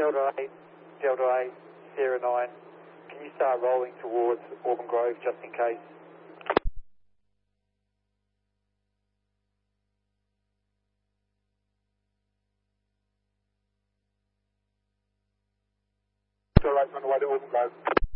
Delta 8, Delta 8, Sierra 9, can you start rolling towards Auburn Grove just in case? Delta 8 on the way to Auburn Grove.